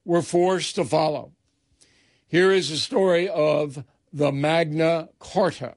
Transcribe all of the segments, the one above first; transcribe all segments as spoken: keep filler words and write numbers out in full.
were forced to follow. Here is a story of the Magna Carta.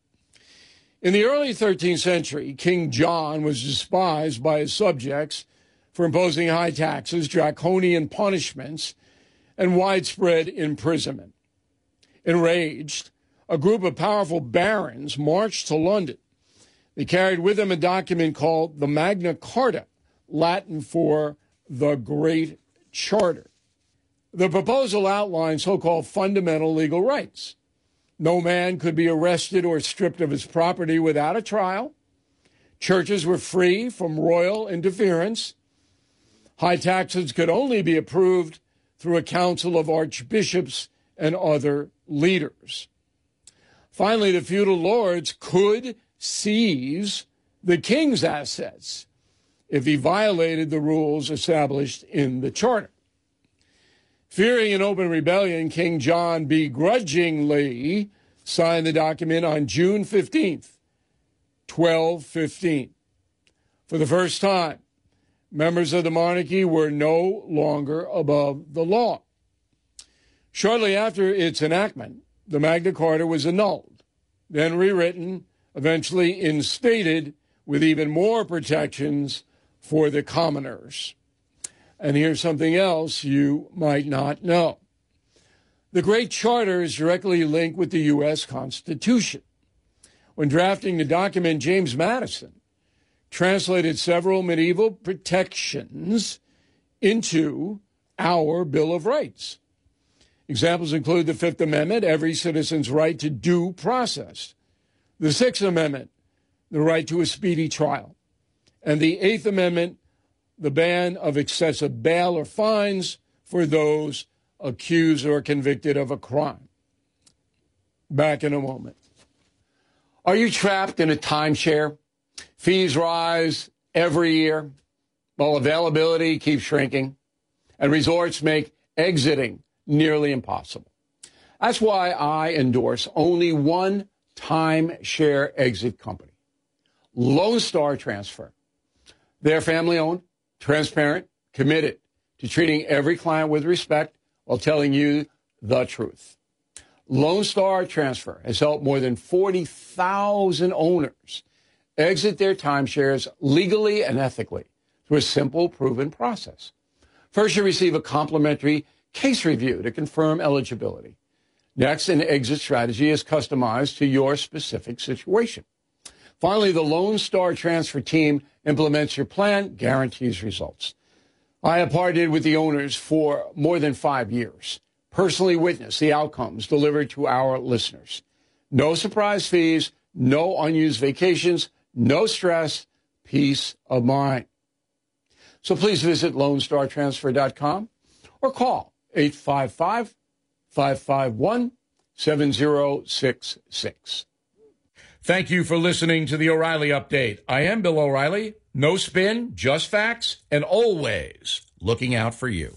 In the early thirteenth century, King John was despised by his subjects for imposing high taxes, draconian punishments, and widespread imprisonment. Enraged, a group of powerful barons marched to London. They carried with them a document called the Magna Carta, Latin for the Great Charter. The proposal outlined so-called fundamental legal rights. No man could be arrested or stripped of his property without a trial. Churches were free from royal interference. High taxes could only be approved through a council of archbishops and other leaders. Finally, the feudal lords could seize the king's assets if he violated the rules established in the charter. Fearing an open rebellion, King John begrudgingly signed the document on June fifteenth, twelve fifteen. For the first time, members of the monarchy were no longer above the law. Shortly after its enactment, the Magna Carta was annulled, then rewritten, eventually instated with even more protections for the commoners. And here's something else you might not know. The Great Charter is directly linked with the U S Constitution. When drafting the document, James Madison translated several medieval protections into our Bill of Rights. Examples include the Fifth Amendment, every citizen's right to due process; the Sixth Amendment, the right to a speedy trial; and the Eighth Amendment, the ban of excessive bail or fines for those accused or convicted of a crime. Back in a moment. Are you trapped in a timeshare? Fees rise every year while availability keeps shrinking, and resorts make exiting nearly impossible. That's why I endorse only one timeshare exit company, Lone Star Transfer. They're family-owned, transparent, committed to treating every client with respect while telling you the truth. Lone Star Transfer has helped more than forty thousand owners exit their timeshares legally and ethically through a simple, proven process. First, you receive a complimentary case review to confirm eligibility. Next, an exit strategy is customized to your specific situation. Finally, the Lone Star Transfer team implements your plan, guarantees results. I have partnered with the owners for more than five years, personally witnessed the outcomes delivered to our listeners. No surprise fees, no unused vacations, no stress, peace of mind. So please visit lone star transfer dot com or call eight five five, five five one, seven zero six six. Thank you for listening to the O'Reilly Update. I am Bill O'Reilly. No spin, just facts, and always looking out for you.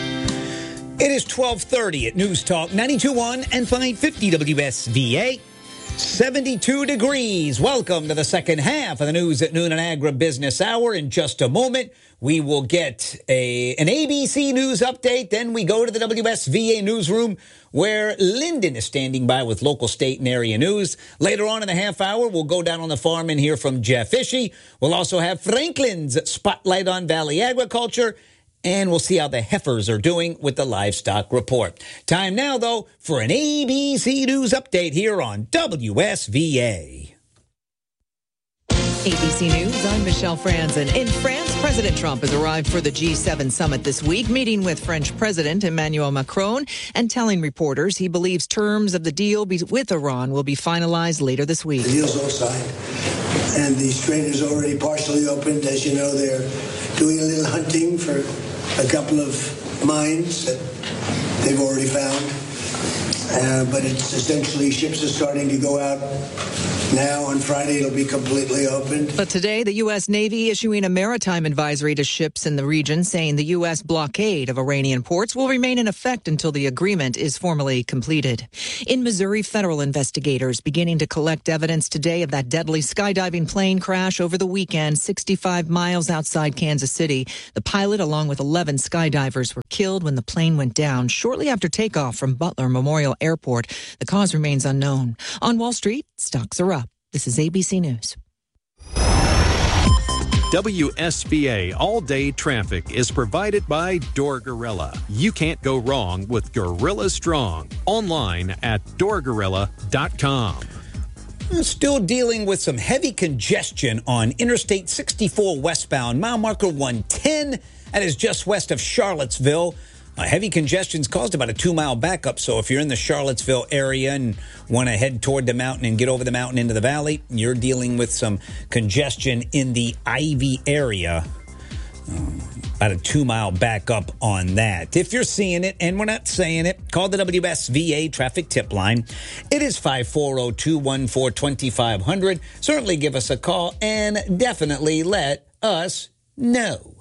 It is twelve thirty at News Talk ninety-two point one and five fifty W S V A. seventy-two degrees. Welcome to the second half of the News at Noon and Agribusiness Hour. In just a moment, we will get a an A B C News update. Then we go to the W S V A newsroom where Lyndon is standing by with local, state, and area news. Later on in the half hour, we'll go down on the farm and hear from Jeff Ishii. We'll also have Franklin's Spotlight on Valley Agriculture. And we'll see how the heifers are doing with the livestock report. Time now, though, for an A B C News update here on W S V A. A B C News, I'm Michelle Franzen. In France, President Trump has arrived for the G seven summit this week, meeting with French President Emmanuel Macron and telling reporters he believes terms of the deal with Iran will be finalized later this week. The deal's all signed, and the strait is already partially opened. As you know, they're doing a little hunting for a couple of mines that they've already found. Uh, but it's essentially ships are starting to go out now. On Friday, it'll be completely opened. But today, the U S. Navy issuing a maritime advisory to ships in the region, saying the U S blockade of Iranian ports will remain in effect until the agreement is formally completed. In Missouri, federal investigators beginning to collect evidence today of that deadly skydiving plane crash over the weekend, sixty-five miles outside Kansas City. The pilot, along with eleven skydivers, were killed when the plane went down shortly after takeoff from Butler Memorial Airport. The cause remains unknown. On Wall Street, stocks are up. This is A B C News. W S V A All-Day Traffic is provided by Door Gorilla. You can't go wrong with Gorilla Strong. Online at door gorilla dot com. Still dealing with some heavy congestion on Interstate sixty-four westbound, mile marker one ten. That is just west of Charlottesville. Uh, heavy congestion's caused about a two-mile backup, so if you're in the Charlottesville area and want to head toward the mountain and get over the mountain into the valley, you're dealing with some congestion in the Ivy area. Um, about a two-mile backup on that. If you're seeing it, and we're not saying it, call the W S V A traffic tip line. It is five four zero, two one four, two five zero zero. Certainly give us a call and definitely let us know.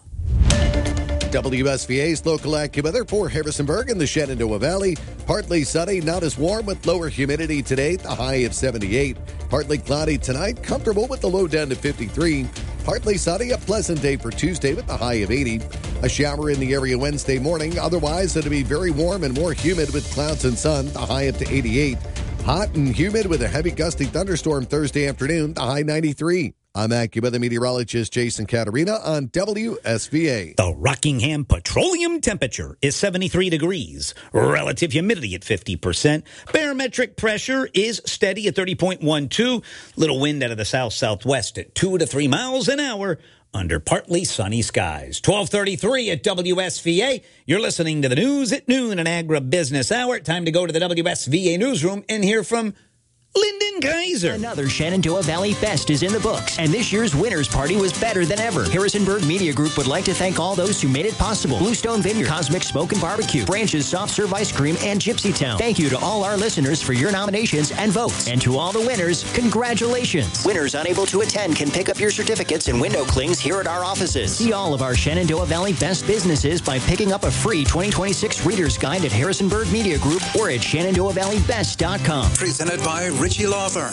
W S V A's local AccuWeather for Harrisonburg and the Shenandoah Valley. Partly sunny, not as warm with lower humidity today, the high of seventy-eight. Partly cloudy tonight, comfortable with the low down to fifty-three. Partly sunny, a pleasant day for Tuesday with the high of eighty. A shower in the area Wednesday morning. Otherwise, it'll be very warm and more humid with clouds and sun, the high up to eighty-eight. Hot and humid with a heavy gusty thunderstorm Thursday afternoon, the high ninety-three. I'm AccuWeather meteorologist Jason Caterina on W S V A. The Rockingham petroleum temperature is seventy-three degrees. Relative humidity at fifty percent. Barometric pressure is steady at thirty point one two. Little wind out of the south-southwest at two to three miles an hour under partly sunny skies. twelve thirty-three at W S V A. You're listening to the news at noon, an agribusiness hour. Time to go to the W S V A newsroom and hear from Lyndon Kaiser. Another Shenandoah Valley Fest is in the books, and this year's winners party was better than ever. Harrisonburg Media Group would like to thank all those who made it possible. Bluestone Vineyard, Cosmic Smoke and Barbecue, Branches Soft Serve Ice Cream, and Gypsy Town. Thank you to all our listeners for your nominations and votes. And to all the winners, congratulations. Winners unable to attend can pick up your certificates and window clings here at our offices. See all of our Shenandoah Valley best businesses by picking up a free twenty twenty-six Reader's Guide at Harrisonburg Media Group or at shenandoah valley best dot com. Presented by Ritchie Law Firm.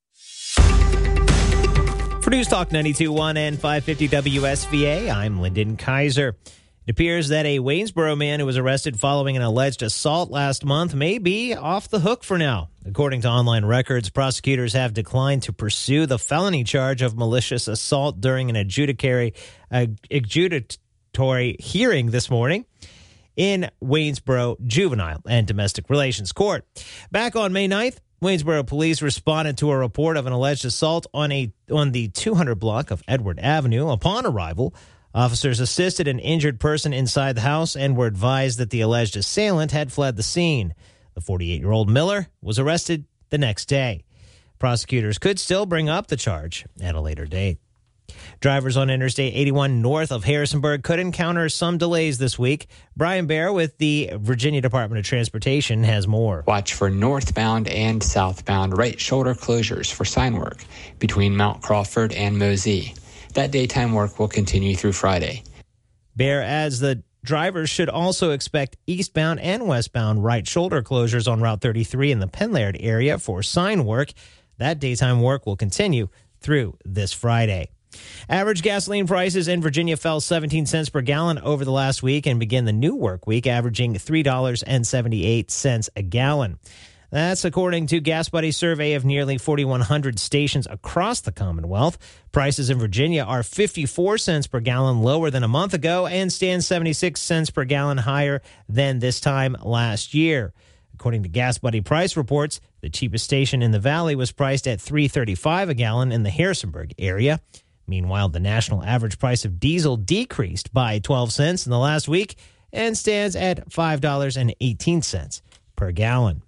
For News Talk ninety-two point one and five fifty W S V A, I'm Lyndon Kaiser. It appears that a Waynesboro man who was arrested following an alleged assault last month may be off the hook for now. According to online records, prosecutors have declined to pursue the felony charge of malicious assault during an adjudicatory, uh, adjudicatory hearing this morning in Waynesboro Juvenile and Domestic Relations Court. Back on May ninth, Waynesboro police responded to a report of an alleged assault on a on the two hundred block of Edward Avenue. Upon arrival, officers assisted an injured person inside the house and were advised that the alleged assailant had fled the scene. The forty-eight-year-old Miller was arrested the next day. Prosecutors could still bring up the charge at a later date. Drivers on Interstate eighty-one north of Harrisonburg could encounter some delays this week. Brian Baer with the Virginia Department of Transportation has more. Watch for northbound and southbound right shoulder closures for sign work between Mount Crawford and Mosey. That daytime work will continue through Friday. Baer adds the drivers should also expect eastbound and westbound right shoulder closures on Route thirty-three in the Penn Laird area for sign work. That daytime work will continue through this Friday. Average gasoline prices in Virginia fell seventeen cents per gallon over the last week and begin the new work week averaging three dollars and seventy-eight cents a gallon. That's according to Gas Buddy's survey of nearly forty-one hundred stations across the Commonwealth. Prices in Virginia are fifty-four cents per gallon lower than a month ago and stand seventy-six cents per gallon higher than this time last year. According to Gas Buddy price reports, the cheapest station in the valley was priced at three dollars and thirty-five cents a gallon in the Harrisonburg area. Meanwhile, the national average price of diesel decreased by twelve cents in the last week and stands at five dollars and eighteen cents per gallon.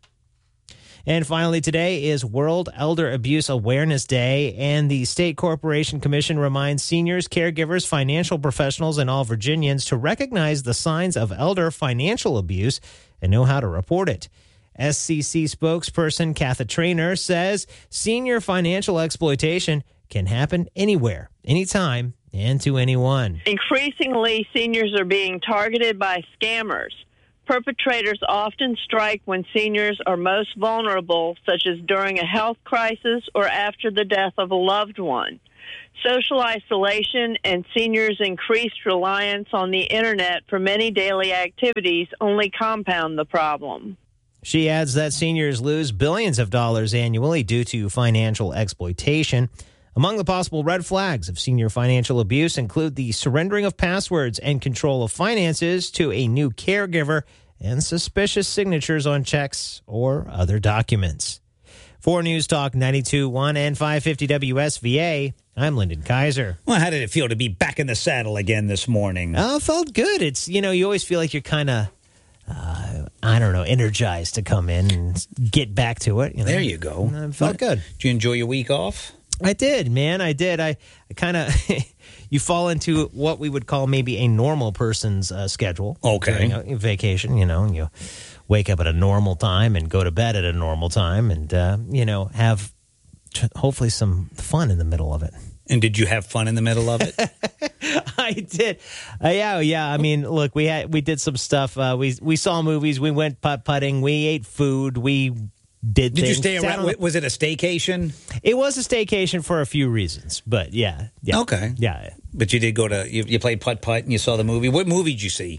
And finally, today is World Elder Abuse Awareness Day, and the State Corporation Commission reminds seniors, caregivers, financial professionals, and all Virginians to recognize the signs of elder financial abuse and know how to report it. S C C spokesperson Katha Trainer says senior financial exploitation can happen anywhere, anytime, and to anyone. Increasingly, seniors are being targeted by scammers. Perpetrators often strike when seniors are most vulnerable, such as during a health crisis or after the death of a loved one. Social isolation and seniors' increased reliance on the Internet for many daily activities only compound the problem. She adds that seniors lose billions of dollars annually due to financial exploitation. Among the possible red flags of senior financial abuse include the surrendering of passwords and control of finances to a new caregiver and suspicious signatures on checks or other documents. For News Talk ninety-two point one and five fifty W S V A, I'm Lyndon Kaiser. Well, how did it feel to be back in the saddle again this morning? Oh, it felt good. It's, you know, you always feel like you're kind of, uh, I don't know, energized to come in and get back to it. You know? There you go. And it felt good. Did you enjoy your week off? I did, man. I did. I, I kind of, you fall into what we would call maybe a normal person's uh, schedule. Okay. During a vacation, you know, and you wake up at a normal time and go to bed at a normal time and, uh, you know, have t- hopefully some fun in the middle of it. And did you have fun in the middle of it? I did. Uh, yeah, yeah. I mean, look, we had we did some stuff. Uh, we we saw movies. We went putt putting. We ate food. We did. Did things. you stay Sat around? on- Was it a staycation? It was a staycation for a few reasons, but yeah, yeah. Okay. Yeah. But you did go to you, you played putt putt and you saw the movie. What movie did you see?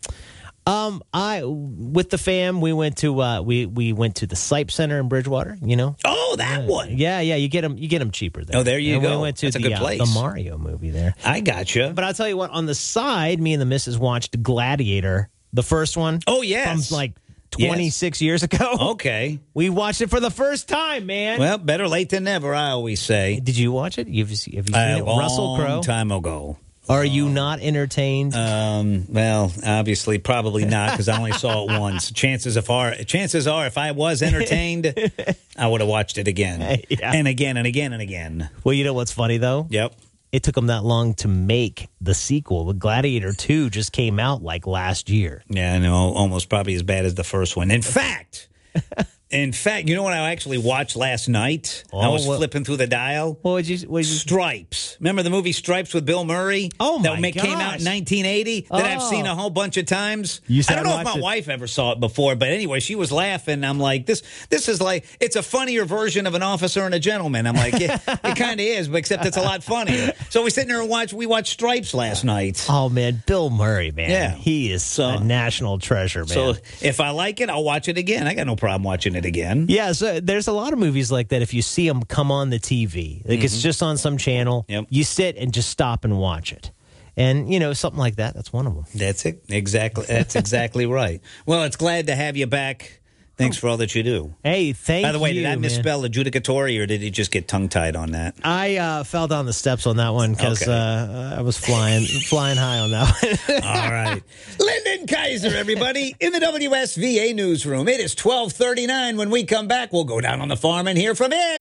Um, I with the fam, we went to uh, we we went to the Sipe Center in Bridgewater. You know. Oh, that Uh, one. Yeah, yeah. You get them. You get them cheaper there. Oh, there you and go. We went to That's a the, good uh, place. the Mario movie there. I gotcha. But I'll tell you what. On the side, me and the missus watched Gladiator, the first one. Oh yes, from like twenty-six years ago. Okay. We watched it for the first time, man. Well, better late than never, I always say. Did you watch it? You've, have you seen A it? long Russell Crowe. time ago. Are you not entertained? Um, well, obviously, probably not because I only saw it once. Chances of are, chances are, if I was entertained, I would have watched it again Yeah. and again and again and again. Well, you know what's funny though? Yep. It took them that long to make the sequel. The Gladiator two just came out like last year. Yeah, I know. Almost probably as bad as the first one. In fact, in fact, you know what I actually watched last night? Oh, I was what- flipping through the dial. What would you? What would you Stripes. Remember the movie Stripes with Bill Murray? Oh, my that ma- came out gosh. in nineteen eighty. That I've Oh. seen a whole bunch of times. You I said don't know if watch my it. wife ever saw it before, but anyway, she was laughing. I'm like, this. This is like it's a funnier version of An Officer and a Gentleman. I'm like, yeah, it kind of is, but except it's a lot funnier. So we sit there and watch. We watched Stripes last night. Oh man, Bill Murray, man. Yeah. He is So- a national treasure, man. So if I like it, I'll watch it again. I got no problem watching it again. Yeah, so there's a lot of movies like that. If you see them come on the T V, like it's just on some channel, Yep. you sit and just stop and watch it. And, you know, something like that, that's one of them. That's it. Exactly. That's exactly right. Well, it's glad to have you back. Thanks for all that you do. Hey, thank you. By the way, did I man. misspell adjudicatory, or did he just get tongue-tied on that? I uh, fell down the steps on that one because Okay. uh, I was flying flying high on that one. All right. Lyndon Kaiser, everybody, in the W S V A newsroom. It is twelve thirty-nine. When we come back, we'll go down on the farm and hear from it.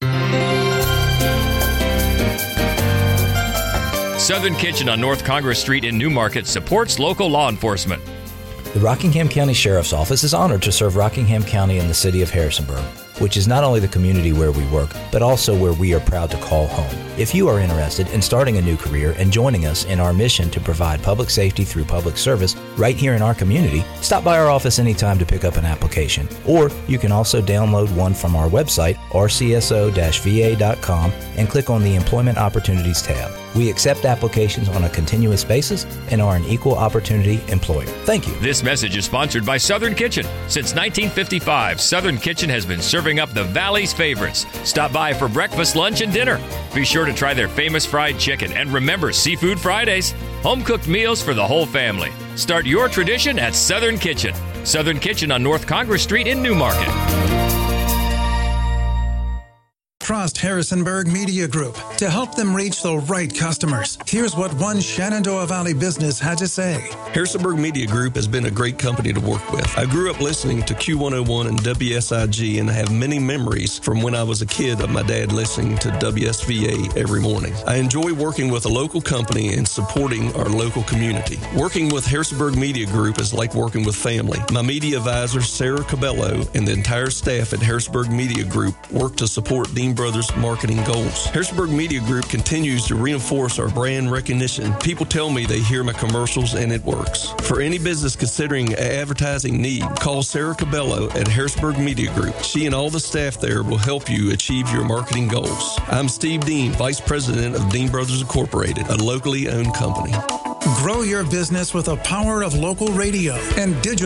Southern Kitchen on North Congress Street in Newmarket supports local law enforcement. The Rockingham County Sheriff's Office is honored to serve Rockingham County and the city of Harrisonburg, which is not only the community where we work, but also where we are proud to call home. If you are interested in starting a new career and joining us in our mission to provide public safety through public service right here in our community, stop by our office anytime to pick up an application. Or you can also download one from our website, r c s o dash v a dot com, and click on the Employment Opportunities tab. We accept applications on a continuous basis and are an equal opportunity employer. Thank you. This message is sponsored by Southern Kitchen. Since nineteen fifty-five, Southern Kitchen has been serving up the Valley's favorites. Stop by for breakfast, lunch, and dinner. Be sure to try their famous fried chicken, and remember Seafood Fridays. Home-cooked meals for the whole family. Start your tradition at Southern Kitchen. Southern Kitchen on North Congress Street in Newmarket. trust Harrisonburg Media Group to help them reach the right customers. Here's what one Shenandoah Valley business had to say. Harrisonburg Media Group has been a great company to work with. I grew up listening to Q one oh one and W S I G and have many memories from when I was a kid of my dad listening to W S V A every morning. I enjoy working with a local company and supporting our local community. Working with Harrisonburg Media Group is like working with family. My media advisor, Sarah Cabello, and the entire staff at Harrisonburg Media Group work to support Dean Brothers' marketing goals. Harrisonburg Media Group continues to reinforce our brand recognition. People tell me they hear my commercials and it works. For any business considering an advertising need, call Sarah Cabello at Harrisonburg Media Group. She and all the staff there will help you achieve your marketing goals. I'm Steve Dean, Vice President of Dean Brothers Incorporated, a locally owned company. Grow your business with the power of local radio and digital.